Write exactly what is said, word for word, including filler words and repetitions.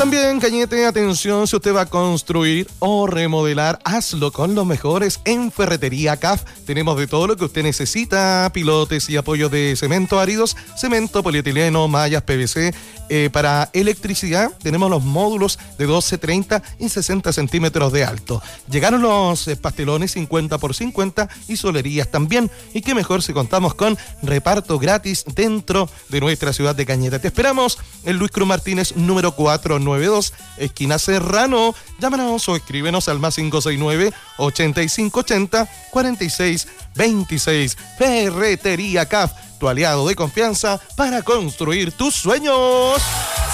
También, Cañete, atención, si usted va a construir o remodelar, hazlo con los mejores en Ferretería C A F. Tenemos de todo lo que usted necesita: pilotes y apoyos de cemento áridos, cemento, polietileno, mallas, P V C. Eh, para electricidad tenemos los módulos de doce, treinta y sesenta centímetros de alto. Llegaron los eh, pastelones cincuenta por cincuenta y solerías también. Y qué mejor si contamos con reparto gratis dentro de nuestra ciudad de Cañete. Te esperamos en Luis Cruz Martínez, número cuatrocientos noventa y dos, esquina Serrano. Llámanos o escríbenos al más cinco seis nueve, ochenta y cinco ochenta, cuarenta y seis veintiséis. Ferretería C A F, tu aliado de confianza para construir tus sueños.